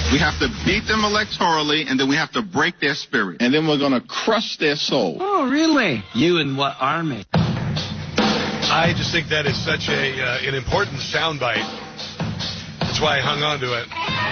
We have to beat them electorally, and then we have to break their spirit. And then we're going to crush their soul. Oh, really? You and what army? I just think that is such an important soundbite. That's why I hung on to it.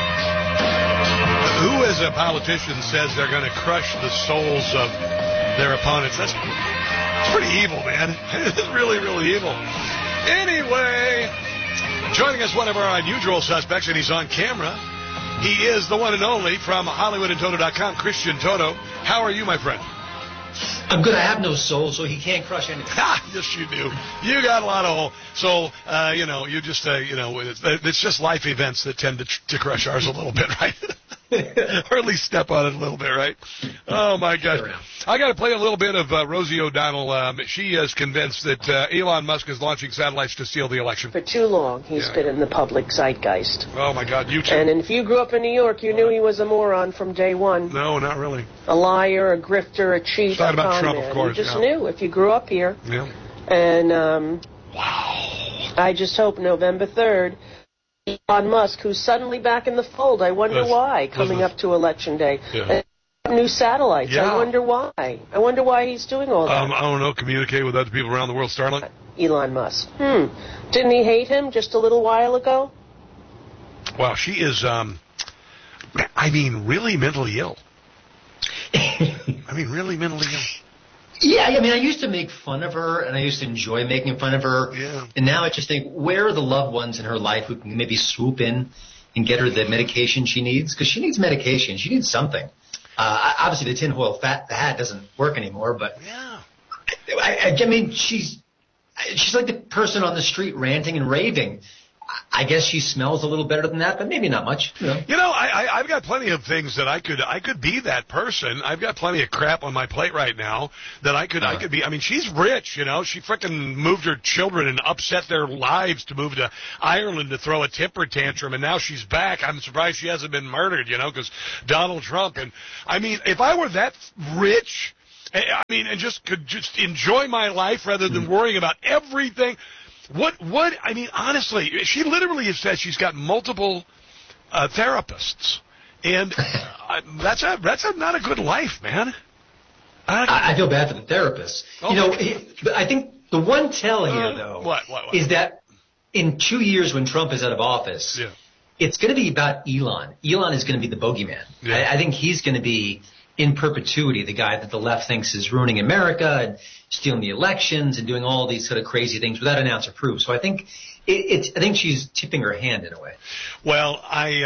Who as a politician says they're going to crush the souls of their opponents? That's pretty evil, man. It's really, really evil. Anyway, joining us, one of our unusual suspects, and he's on camera. He is the one and only from HollywoodandToto.com, Christian Toto. How are you, my friend? I'm good. I have no soul, so he can't crush anything. Yes, you do. You got a lot of soul. You just, it's just life events that tend to crush ours a little bit, right? Or at least step on it a little bit, right? Oh, my gosh. I got to play a little bit of Rosie O'Donnell. She is convinced that Elon Musk is launching satellites to steal the election. For too long, he's been in the public zeitgeist. Oh, my God, you too. And if you grew up in New York, you knew he was a moron from day one. No, not really. A liar, a grifter, a cheat, It's not a about con Trump, man. of course. You just knew if you grew up here. Yeah. And wow. I just hope November 3rd, Elon Musk, who's suddenly back in the fold. I wonder why, coming up to Election Day. Yeah. New satellites. Yeah. I wonder why. I wonder why he's doing all that. I don't know. Communicate with other people around the world, Starlink. Elon Musk. Didn't he hate him just a little while ago? Wow, she is, really mentally ill. Really mentally ill. Yeah, I used to make fun of her, and I used to enjoy making fun of her. Yeah. And now I just think, where are the loved ones in her life who can maybe swoop in and get her the medication she needs? Because she needs medication. She needs something. Obviously, the tinfoil hat doesn't work anymore, but yeah. She's like the person on the street ranting and raving. I guess she smells a little better than that, but maybe not much. I've got plenty of things that I could be that person. I've got plenty of crap on my plate right now that I could be. She's rich, She frickin' moved her children and upset their lives to move to Ireland to throw a temper tantrum, and now she's back. I'm surprised she hasn't been murdered, because Donald Trump. And if I were that rich, and just could just enjoy my life rather than worrying about everything. Honestly, she literally has said she's got multiple therapists, and that's not a good life, man. I feel bad for the therapists. Oh, I think the one tell here, though, is that in 2 years when Trump is out of office, it's going to be about Elon. Elon is going to be the bogeyman. Yeah. I think he's going to be in perpetuity the guy that the left thinks is ruining America and stealing the elections and doing all these sort of crazy things without an ounce of proof. So I think I think she's tipping her hand in a way. Well,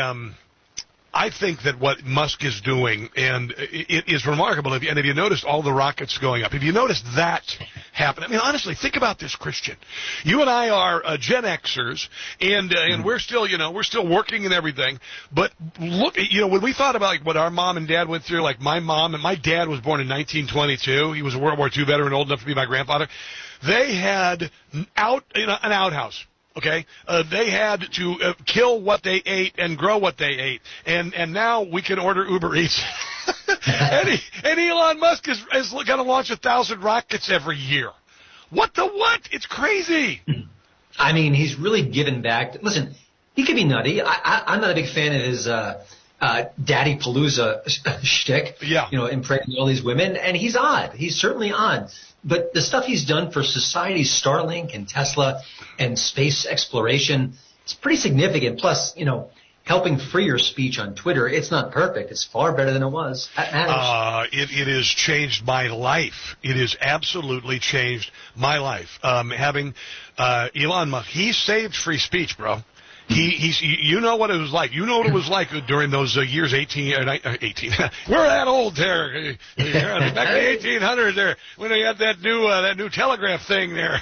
I think that what Musk is doing, and it is remarkable, and if you noticed all the rockets going up, if you noticed that happen, honestly, think about this, Christian. You and I are Gen Xers, and we're still, we're still working and everything, but look, when we thought about what our mom and dad went through, like my mom and my dad was born in 1922, he was a World War II veteran, old enough to be my grandfather, they had an outhouse. Okay, they had to kill what they ate and grow what they ate, and now we can order Uber Eats. and Elon Musk is going to launch 1,000 rockets every year. What the what? It's crazy. He's really given back. Listen, he could be nutty. I'm not a big fan of his Daddy Palooza shtick. Yeah. Impregnating all these women, and he's odd. He's certainly odd. But the stuff he's done for society, Starlink and Tesla and space exploration, it's pretty significant. Plus, helping free your speech on Twitter, it's not perfect. It's far better than it was. That matters. It has changed my life. It has absolutely changed my life. Having Elon Musk, he saved free speech, bro. You know what it was like. You know what it was like during those years 18. We're that old there. Back in the 1800s there, when they had that new telegraph thing there.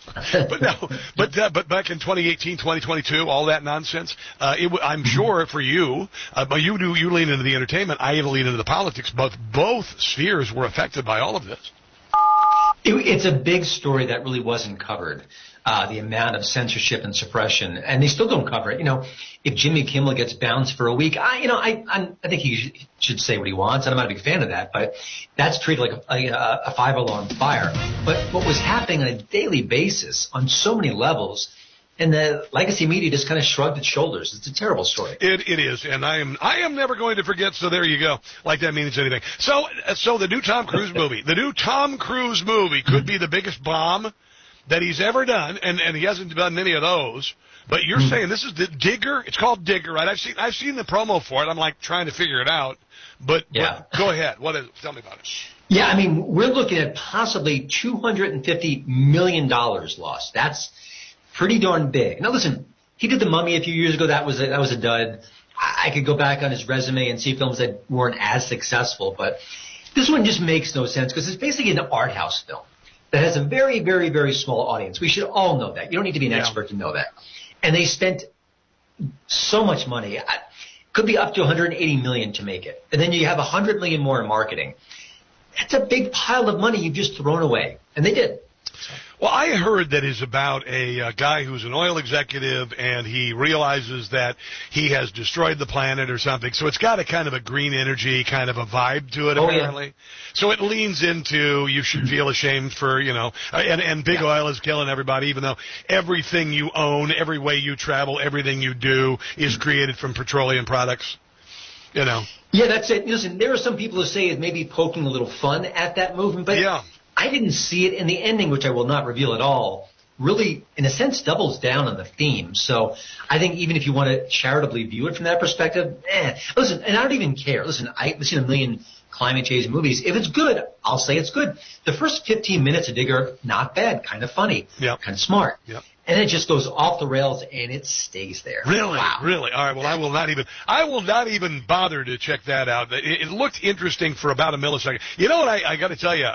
But back in 2018, 2022, all that nonsense. I'm sure for you, but you lean into the entertainment. I lean into the politics. But both spheres were affected by all of this. It's a big story that really wasn't covered. The amount of censorship and suppression, and they still don't cover it. If Jimmy Kimmel gets bounced for a week, I think he should say what he wants, and I'm not a big fan of that, but that's treated like a five-alarm fire. But what was happening on a daily basis on so many levels And the legacy media just kind of shrugged its shoulders. It's a terrible story. It is, and I am never going to forget. So there you go. Like that means anything. So the new Tom Cruise movie, could be the biggest bomb that he's ever done, and he hasn't done many of those. But you're saying this is the Digger? It's called Digger, right? I've seen the promo for it. I'm like trying to figure it out. But go ahead. What is it? Tell me about it. Yeah, I mean, we're looking at possibly $250 million lost. That's pretty darn big. Now, listen, he did The Mummy a few years ago. That was a dud. I could go back on his resume and see films that weren't as successful, but this one just makes no sense because it's basically an art house film that has a very, very, very small audience. We should all know that. You don't need to be an expert to know that. And they spent so much money. Could be up to $180 million to make it. And then you have $100 million more in marketing. That's a big pile of money you've just thrown away. And they did. Well, I heard that is about a guy who's an oil executive, and he realizes that he has destroyed the planet or something. So it's got a kind of a green energy kind of a vibe to it, apparently. Yeah. So it leans into you should feel ashamed for, and big oil is killing everybody, even though everything you own, every way you travel, everything you do is created from petroleum products, Yeah, that's it. Listen, there are some people who say it may be poking a little fun at that movement, but I didn't see it in the ending, which I will not reveal at all, really, in a sense, doubles down on the theme. So I think even if you want to charitably view it from that perspective, listen, and I don't even care. Listen, I've seen a million climate change movies. If it's good, I'll say it's good. The first 15 minutes of Digger, not bad, kind of funny, kind of smart. Yep. And it just goes off the rails, and it stays there. Really? Wow. Really? All right. Well, I will not even bother to check that out. It looked interesting for about a millisecond. You know what? I got to tell you.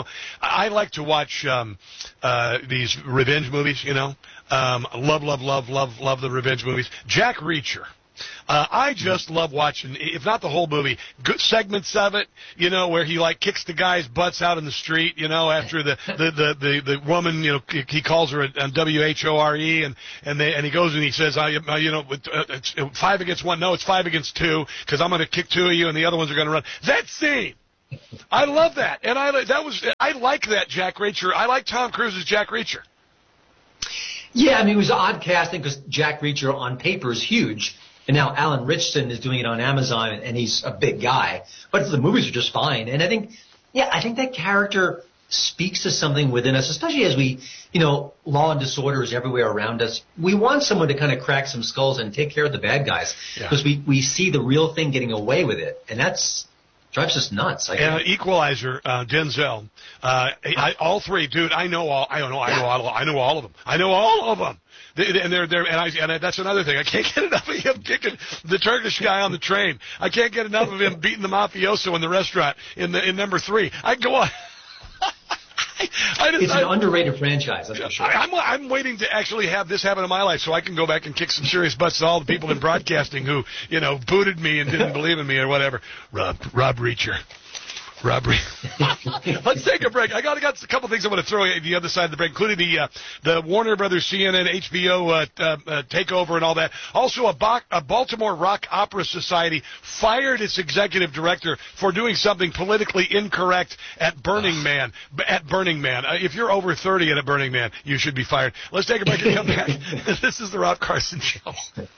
I like to watch these revenge movies. Love the revenge movies. Jack Reacher. I just love watching, if not the whole movie, good segments of it, where he kicks the guys' butts out in the street, after the woman, he calls her a WHORE, and he goes and he says, it's 5 against 1. No, it's 5 against 2, because I'm going to kick 2 of you and the other ones are going to run. That scene! I love that. And I like that Jack Reacher. I like Tom Cruise's Jack Reacher. Yeah, I mean, it was odd casting because Jack Reacher on paper is huge. And now Alan Ritchson is doing it on Amazon, and he's a big guy. But the movies are just fine. And I think that character speaks to something within us, especially as we, law and disorder is everywhere around us. We want someone to kind of crack some skulls and take care of the bad guys because we see the real thing getting away with it. And that's drives us nuts. Equalizer, Denzel, all three, dude. I know all of them. And that's another thing. I can't get enough of him kicking the Turkish guy on the train. I can't get enough of him beating the mafioso in the restaurant in number 3. I can go on. It's an underrated franchise, that's for sure. I'm waiting to actually have this happen in my life so I can go back and kick some serious butts to all the people in broadcasting who, booted me and didn't believe in me or whatever. Rob Reacher. Robbery. Let's take a break. I got a couple things I want to throw at the other side of the break, including the Warner Brothers, CNN, HBO takeover and all that. Also, a Baltimore Rock Opera Society fired its executive director for doing something politically incorrect at Burning Man. If you're over 30 at a Burning Man, you should be fired. Let's take a break and come back. This is the Rob Carson Show.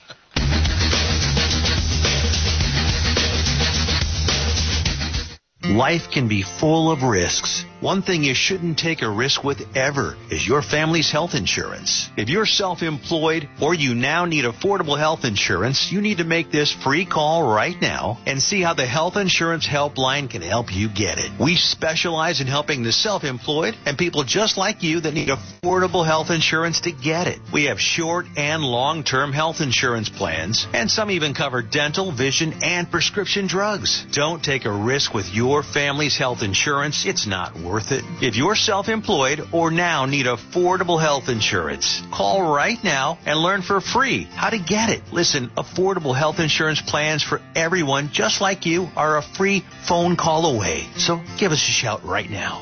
Life can be full of risks. One thing you shouldn't take a risk with ever is your family's health insurance. If you're self-employed or you now need affordable health insurance, you need to make this free call right now and see how the Health Insurance Helpline can help you get it. We specialize in helping the self-employed and people just like you that need affordable health insurance to get it. We have short and long-term health insurance plans, and some even cover dental, vision, and prescription drugs. Don't take a risk with your family's health insurance. It's not worth it. If you're self-employed or now need affordable health insurance, call right now and learn for free how to get it. Listen, affordable health insurance plans for everyone just like you are a free phone call away. So give us a shout right now.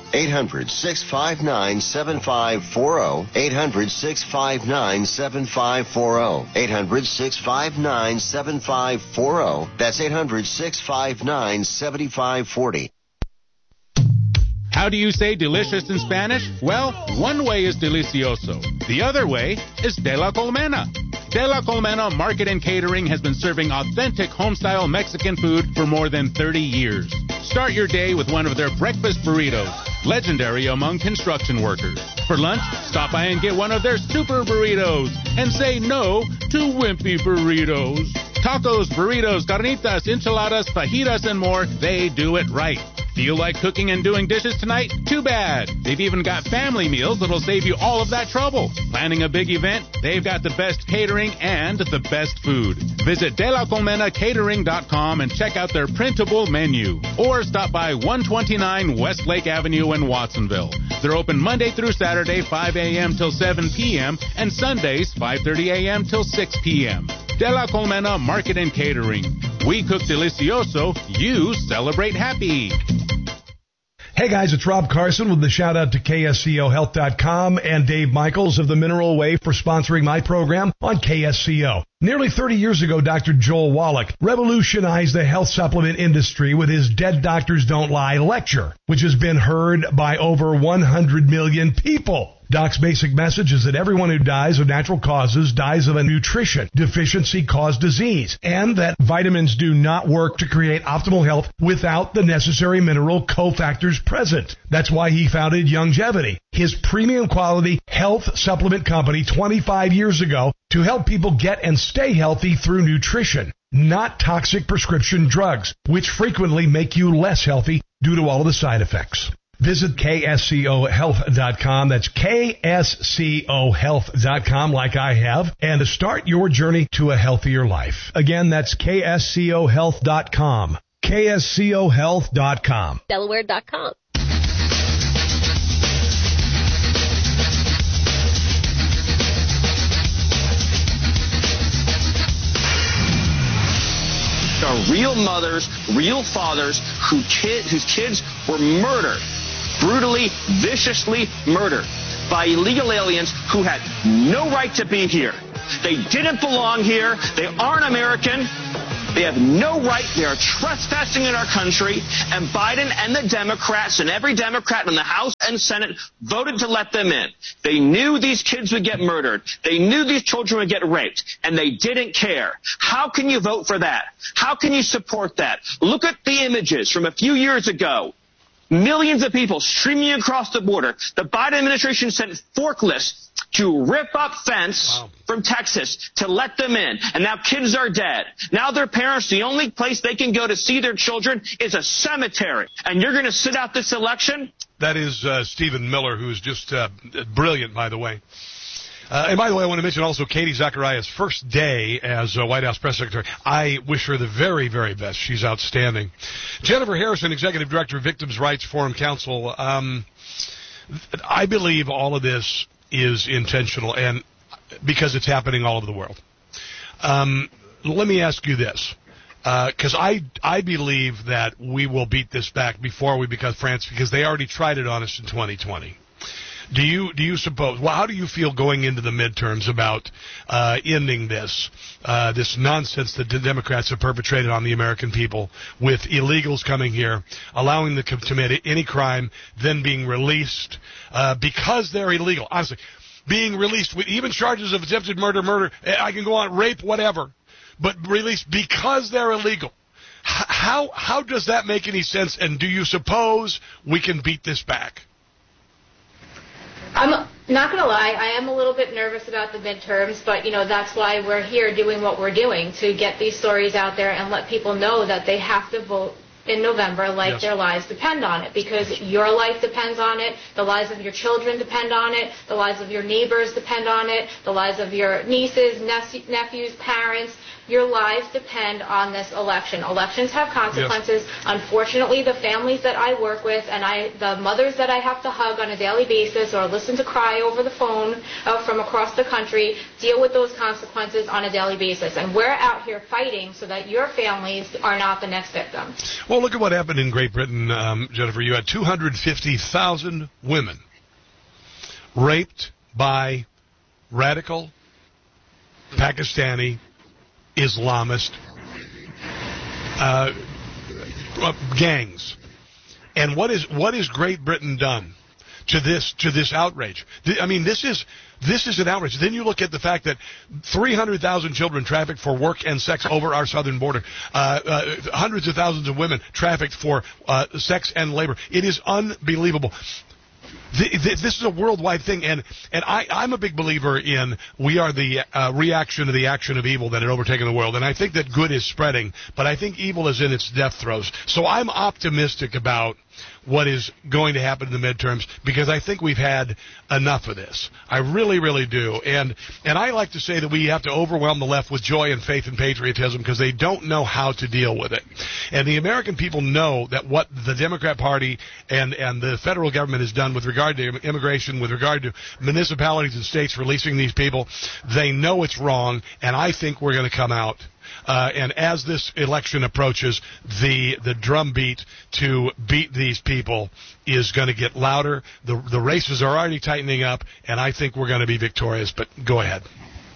800-659-7540. 800-659-7540. 800-659-7540. That's 800-659-7540. How do you say delicious in Spanish? Well, one way is delicioso. The other way is De La Colmena. De La Colmena Market and Catering has been serving authentic home-style Mexican food for more than 30 years. Start your day with one of their breakfast burritos, legendary among construction workers. For lunch, stop by and get one of their super burritos and say no to wimpy burritos. Tacos, burritos, carnitas, enchiladas, fajitas, and more, they do it right. Feel like cooking and doing dishes tonight? Too bad. They've even got family meals that'll save you all of that trouble. Planning a big event? They've got the best catering and the best food. Visit delacolmenacatering.com and check out their printable menu. Or stop by 129 Westlake Avenue in Watsonville. They're open Monday through Saturday, 5 a.m. till 7 p.m. and Sundays, 5:30 a.m. till 6 p.m. De La Colmena Market and Catering. We cook delicioso, you celebrate happy. Hey guys, it's Rob Carson with the shout out to KSCOHealth.com and Dave Michaels of the Mineral Way for sponsoring my program on KSCO. Nearly 30 years ago, Dr. Joel Wallach revolutionized the health supplement industry with his Dead Doctors Don't Lie lecture, which has been heard by over 100 million people. Doc's basic message is that everyone who dies of natural causes dies of a nutrition deficiency caused disease, and that vitamins do not work to create optimal health without the necessary mineral cofactors present. That's why he founded Youngevity, his premium quality health supplement company 25 years ago, to help people get and stay healthy through nutrition, not toxic prescription drugs, which frequently make you less healthy due to all of the side effects. Visit KSCOHealth.com. That's KSCOHealth.com, like I have, and to start your journey to a healthier life. Again, that's KSCOHealth.com. KSCOHealth.com. Delaware.com. Are real mothers, real fathers whose kids were murdered, brutally, viciously murdered by illegal aliens who had no right to be here. They didn't belong here. They aren't American. They have no right. They are trespassing in our country. And Biden and the Democrats and every Democrat in the House and Senate voted to let them in. They knew these kids would get murdered. They knew these children would get raped. And they didn't care. How can you vote for that? How can you support that? Look at the images from a few years ago. Millions of people streaming across the border. The Biden administration sent forklifts to rip up fence from Texas to let them in. And now kids are dead. Now their parents, the only place they can go to see their children is a cemetery. And you're going to sit out this election? That is Stephen Miller, who's just brilliant, by the way. And by the way, I want to mention also Katie Zachariah's first day as White House press secretary. I wish her the very, very best. She's outstanding. Jennifer Harrison, executive director of Victims' Rights Forum Council. I believe all of this is intentional, and because it's happening all over the world. Let me ask you this, because I believe that we will beat this back before we become France, because they already tried it on us in 2020. Do you suppose? Well, how do you feel going into the midterms about ending this nonsense that the Democrats have perpetrated on the American people with illegals coming here, allowing them to commit any crime, then being released because they're illegal? Honestly, being released with even charges of attempted murder. I can go on, rape, whatever, but released because they're illegal. How does that make any sense? And do you suppose we can beat this back? I'm not going to lie, I am a little bit nervous about the midterms, but, that's why we're here doing what we're doing, to get these stories out there and let people know that they have to vote in November like their lives depend on it, because your life depends on it, the lives of your children depend on it, the lives of your neighbors depend on it, the lives of your nieces, nephews, parents. Your lives depend on this election. Elections have consequences. Yes. Unfortunately, the families that I work with and the mothers that I have to hug on a daily basis or listen to cry over the phone from across the country deal with those consequences on a daily basis. And we're out here fighting so that your families are not the next victim. Well, look at what happened in Great Britain, Jennifer. You had 250,000 women raped by radical Pakistani Islamist gangs. And what is Great Britain done to this outrage? I mean, this is an outrage. Then you look at the fact that 300,000 children trafficked for work and sex over our southern border, hundreds of thousands of women trafficked for sex and labor. It is unbelievable. This is a worldwide thing, and I'm a big believer in we are the reaction to the action of evil that had overtaken the world, and I think that good is spreading, but I think evil is in its death throes. So I'm optimistic about what is going to happen in the midterms because I think we've had enough of this. I really, really do. And I like to say that we have to overwhelm the left with joy and faith and patriotism because they don't know how to deal with it. And the American people know that what the Democrat Party and the federal government has done with regard to immigration, with regard to municipalities and states releasing these people, they know it's wrong, and I think we're going to come out. And as this election approaches, the drumbeat to beat these people is going to get louder. The races are already tightening up, and I think we're going to be victorious. But go ahead.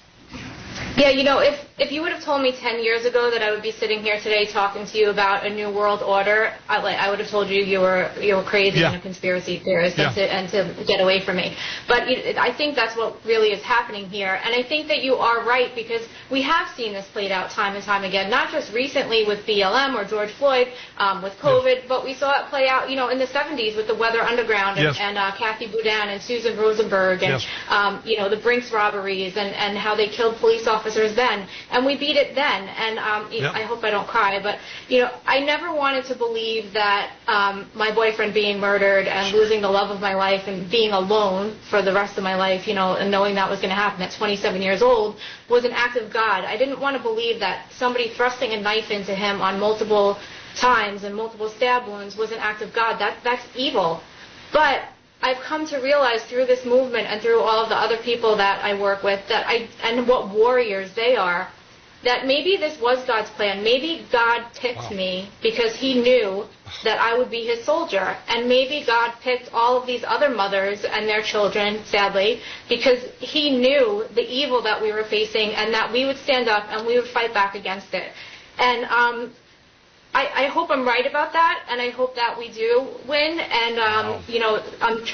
Yeah, if you would have told me 10 years ago that I would be sitting here today talking to you about a new world order, I would have told you you were crazy and a conspiracy theorist and to get away from me. But I think that's what really is happening here. And I think that you are right because we have seen this played out time and time again, not just recently with BLM or George Floyd with COVID, but we saw it play out, in the 70s with the Weather Underground and Kathy Boudin and Susan Rosenberg and, the Brinks robberies and how they killed police officers then. And we beat it then. And I hope I don't cry, but, I never wanted to believe that my boyfriend being murdered and losing the love of my life and being alone for the rest of my life, and knowing that was going to happen at 27 years old was an act of God. I didn't want to believe that somebody thrusting a knife into him on multiple times and multiple stab wounds was an act of God. That's evil. But I've come to realize through this movement and through all of the other people that I work with and what warriors they are, that maybe this was God's plan. Maybe God picked me because he knew that I would be his soldier. And maybe God picked all of these other mothers and their children, sadly, because he knew the evil that we were facing and that we would stand up and we would fight back against it. And I hope I'm right about that, and I hope that we do win. And, I'm